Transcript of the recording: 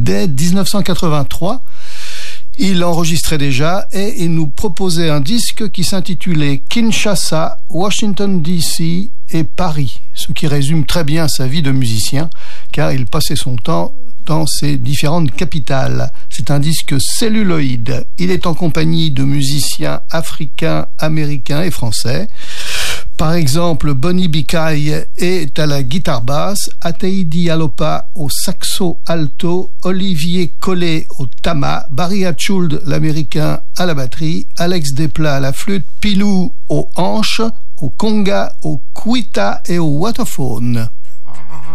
dès 1983. Il enregistrait déjà et il nous proposait un disque qui s'intitulait Kinshasa, Washington DC et Paris, ce qui résume très bien sa vie de musicien, car il passait son temps dans ces différentes capitales. C'est un disque celluloïde. Il est en compagnie de musiciens africains, américains et français. Par exemple, Bonnie Bikai est à la guitare basse, Ateidi Alopa au saxo alto, Olivier Collet au tama, Barry Hatchould, l'américain, à la batterie, Alex Desplat à la flûte, Pilou aux hanches, au conga, au kuita et au waterphone.